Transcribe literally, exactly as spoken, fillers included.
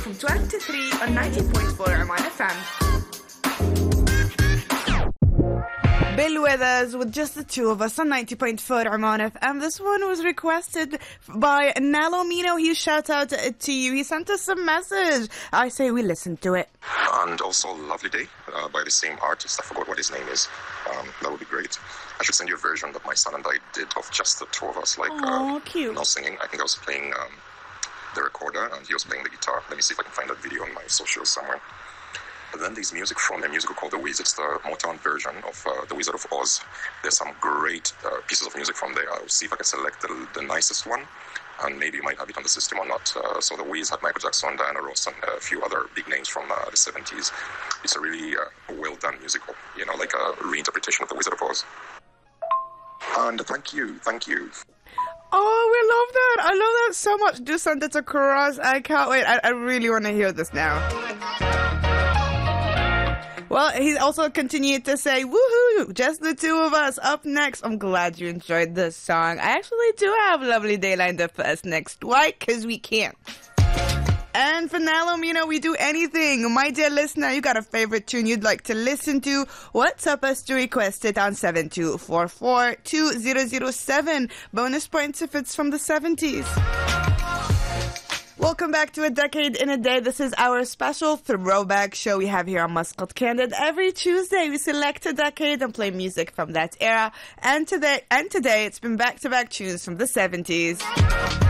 from twelve to three on ninety point four Oman F M. Bill Withers with just the two of us on ninety point four Oman F M. This one was requested by Nalomino. He shout out to you. He sent us a message. I say we listen to it. And also Lovely Day uh, by the same artist. I forgot what his name is. Um, that would be great. I should send you a version that my son and I did of just the two of us. Like, Aww, uh, cute. No singing. I think I was playing um, the recorder and he was playing the guitar. Let me see if I can find that video on my socials somewhere. But then there's music from a musical called The Wiz. It's the Motown version of uh, The Wizard of Oz. There's some great uh, pieces of music from there. I'll see if I can select the, the nicest one, and maybe you might have it on the system or not. Uh, so The Wiz had Michael Jackson, Diana Ross, and a few other big names from uh, the seventies. It's a really uh, well-done musical, you know, like a reinterpretation of The Wizard of Oz. And thank you, thank you. Oh, we love that. I love that so much. Do send it across. I can't wait. I, I really want to hear this now. Well, he also continued to say, woohoo, just the two of us up next. I'm glad you enjoyed this song. I actually do have Lovely Day lined up for us next. Why? Because we can't. And for Nalomino, we do anything. My dear listener, you got a favorite tune you'd like to listen to? WhatsApp us to request it on seven two four four two zero zero seven. Bonus points if it's from the seventies. Welcome back to A Decade in a Day. This is our special throwback show we have here on Muscat Candid. Every Tuesday we select a decade and play music from that era. And today, and today it's been back-to-back tunes from the seventies.